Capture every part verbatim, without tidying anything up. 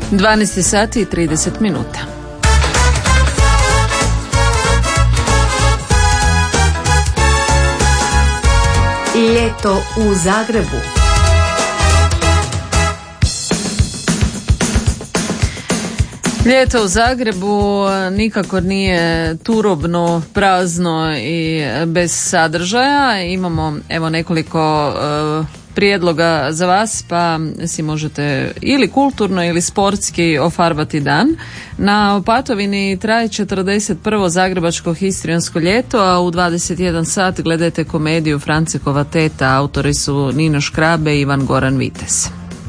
dvanaest sati i trideset minuta. Ljeto u Zagrebu. Ljeto u Zagrebu nikako nije turobno, prazno i bez sadržaja. Imamo evo nekoliko uh, prijedloga za vas, pa si možete ili kulturno ili sportski ofarbati dan. Na Opatovini traje četrdeset prvo zagrebačko histrijansko ljeto, a u dvadeset jedan sat gledajte komediju Francekova teta. Autori su Nino Škrabe i Ivan Goran Vitez.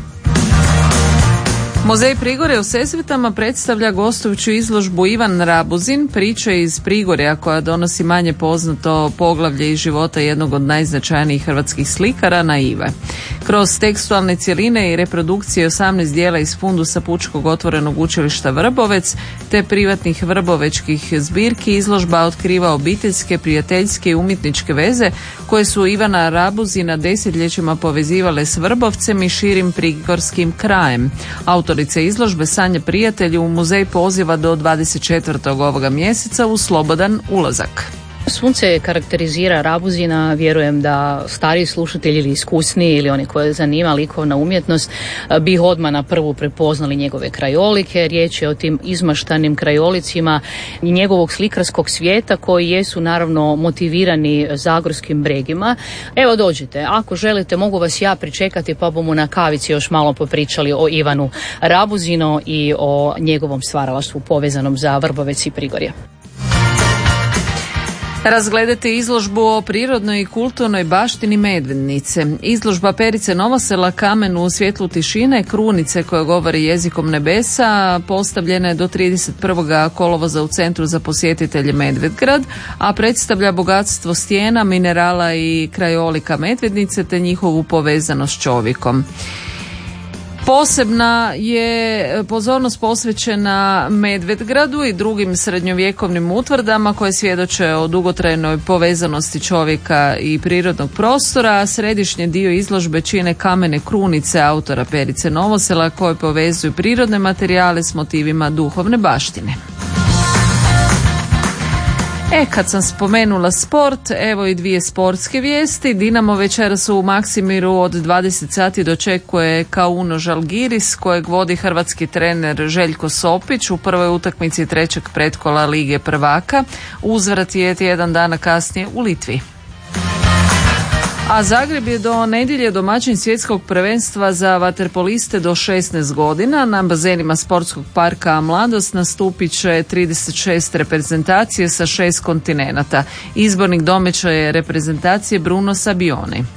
Muzej Prigorja u Sesvetama predstavlja gostujuću izložbu Ivan Rabuzin, priče iz Prigorja, koja donosi manje poznato poglavlje iz života jednog od najznačajnijih hrvatskih slikara, Naive. Kroz tekstualne cjeline i reprodukcije osamnaest dijela iz fundusa Pučkog otvorenog učilišta Vrbovec te privatnih vrbovečkih zbirki, izložba otkriva obiteljske, prijateljske i umjetničke veze koje su Ivana Rabuzina desetljećima povezivale s Vrbovcem i širim prigorskim krajem. Autorica izložbe Sanja Prijatelj u muzej poziva do dvadeset četvrtog ovoga mjeseca u slobodan ulazak. Sunce karakterizira Rabuzina, vjerujem da stariji slušatelji ili iskusniji ili oni koje zanima likovna umjetnost bi odmah na prvu prepoznali njegove krajolike. Riječ je o tim izmaštanim krajolicima i njegovog slikarskog svijeta koji jesu naravno motivirani zagorskim bregima. Evo dođite, ako želite mogu vas ja pričekati pa bomo na kavici još malo popričali o Ivanu Rabuzinu i o njegovom stvaralaštvu povezanom za Vrbovec i Prigorje. Razgledajte izložbu o prirodnoj i kulturnoj baštini Medvednice. Izložba Perice Novosela, kamen u svjetlu tišine, krunice koja govori jezikom nebesa, postavljena je do trideset prvog kolovoza u Centru za posjetitelje Medvedgrad, a predstavlja bogatstvo stijena, minerala i krajolika Medvednice te njihovu povezanost s čovjekom. Posebna je pozornost posvećena Medvedgradu i drugim srednjovjekovnim utvrdama koje svjedoče o dugotrajnoj povezanosti čovjeka i prirodnog prostora, a središnji dio izložbe čine kamene krunice autora Perice Novosela koje povezuju prirodne materijale s motivima duhovne baštine. E, kad sam spomenula sport, evo i dvije sportske vijesti. Dinamo večeras u Maksimiru od dvadeset sati dočekuje Kauno Žalgiris, kojeg vodi hrvatski trener Željko Sopić u prvoj utakmici trećeg pretkola Lige prvaka. Uzvrat je tjedan dana kasnije u Litvi. A Zagreb je do nedjelje domaćin svjetskog prvenstva za vaterpoliste do šesnaest godina. Na bazenima sportskog parka Mladost nastupit će trideset šest reprezentacije sa šest kontinenata. Izbornik domaće reprezentacije Bruno Sabioni.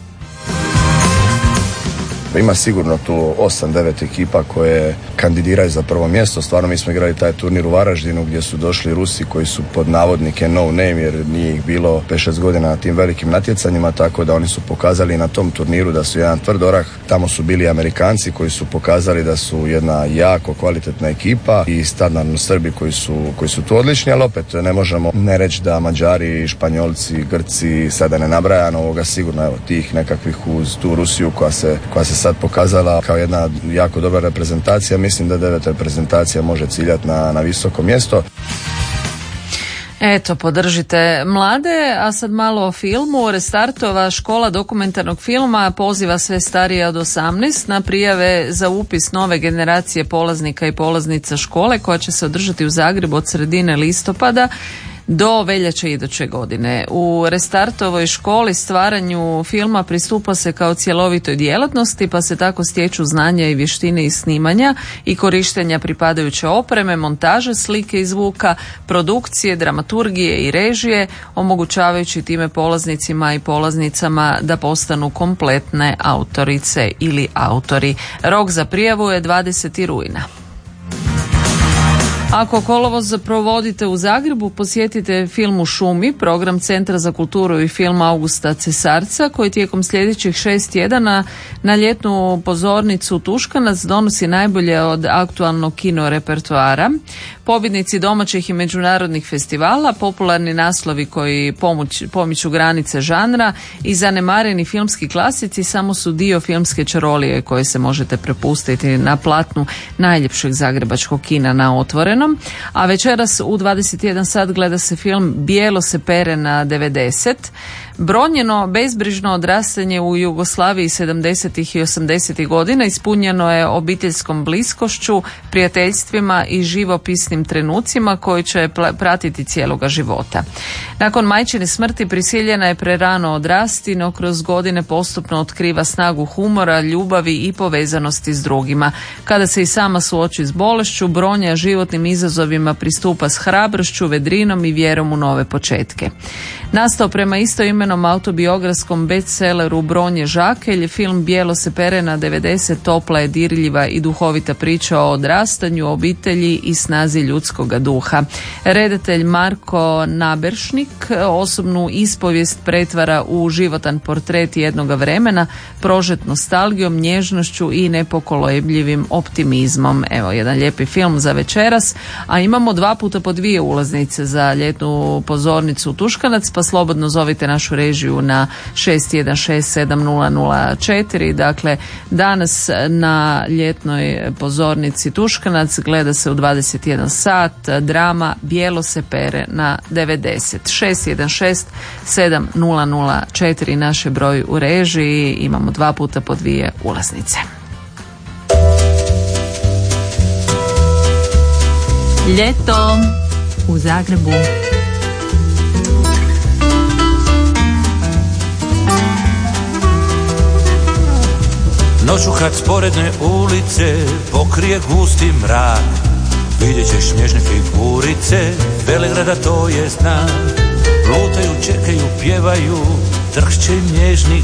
Ima sigurno tu osam devet ekipa koje kandidiraju za prvo mjesto. Stvarno mi smo igrali taj turnir u Varaždinu gdje su došli Rusi koji su pod navodnike no name jer nije ih bilo pet šest godina na tim velikim natjecanjima, tako da oni su pokazali na tom turniru da su jedan tvrd orah. Tamo su bili Amerikanci koji su pokazali da su jedna jako kvalitetna ekipa i standardno Srbi koji su, koji su tu odlični, ali opet ne možemo ne reći da Mađari, Španjolci, Grci, sada ne nabrajano ovoga sigurno, evo tih nekakvih uz tu Rusiju koja se, koja se sad pokazala kao jedna jako dobra reprezentacija. Mislim da devet reprezentacija može ciljati na, na visoko mjesto. Eto, podržite mlade, a sad malo o filmu. Restartova škola dokumentarnog filma poziva sve starije od osamnaest na prijave za upis nove generacije polaznika i polaznica škole koja će se održati u Zagrebu od sredine listopada do veljače iduće godine. U Restartovoj školi stvaranju filma pristupa se kao cjelovitoj djelatnosti, pa se tako stječu znanja i vještine iz snimanja i korištenja pripadajuće opreme, montaže slike i zvuka, produkcije, dramaturgije i režije, omogućavajući time polaznicima i polaznicama da postanu kompletne autorice ili autori. Rok za prijavu je dvadeseti rujna. Ako kolovoz provodite u Zagrebu, posjetite Film u šumi, program Centra za kulturu i film Augusta Cesarca, koji tijekom sljedećih šest tjedana na ljetnu pozornicu Tuškanac donosi najbolje od aktualnog kino repertoara. Pobjednici domaćih i međunarodnih festivala, popularni naslovi koji pomoć, pomiču granice žanra i zanemareni filmski klasici samo su dio filmske čarolije koje se možete prepustiti na platnu najljepšeg zagrebačkog kina na Otvorenom. A večeras u dvadeset jedan sat gleda se film Bijelo se pere na devedeset. Bronjeno, bezbrižno odrastanje u Jugoslaviji sedamdesetih i osamdesetih godina ispunjeno je obiteljskom bliskošću, prijateljstvima i živopisnim trenucima koji će pratiti cijeloga života. Nakon majčine smrti prisiljena je prerano odrasti, no kroz godine postupno otkriva snagu humora, ljubavi i povezanosti s drugima. Kada se i sama suoči s bolešću, Bronja životnim izazovima pristupa s hrabrošću, vedrinom i vjerom u nove početke. Nastao prema istoimenom autobiografskom bestselleru Bronje Žakelj, film Bijelo se pere na devedeset topla je, dirljiva i duhovita priča o odrastanju, obitelji i snazi ljudskoga duha. Redatelj Marko Naberšnik osobnu ispovijest pretvara u životan portret jednoga vremena, prožet nostalgijom, nježnošću i nepokolebljivim optimizmom. Evo, jedan lijepi film za večeras, a imamo dva puta po dvije ulaznice za ljetnu pozornicu Tuškanac, pa slobodno zovite našu režiju na šest jedan šest sedam nula nula četiri. Dakle, danas na ljetnoj pozornici Tuškanac gleda se u dvadeset jedan sat drama Bijelo se pere na devedeset. šest jedan šest sedam nula nula četiri naš je broj u režiji, imamo dva puta po dvije ulaznice. Ljeto u Zagrebu. Noću kad sporedne ulice pokrije gusti mrak, vidjet ćeš nježne figurice Velegrada, to je znak. Lutaju, čekaju, pjevaju, drhće nježni